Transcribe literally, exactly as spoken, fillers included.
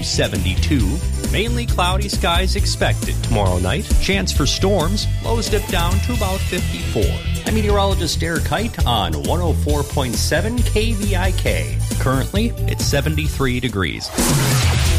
seventy-two. Mainly cloudy skies expected tomorrow night. Chance for storms. Lows dip down to about fifty-four. I'm meteorologist Derek Height on one oh four point seven K V I K. Currently, it's seventy-three degrees.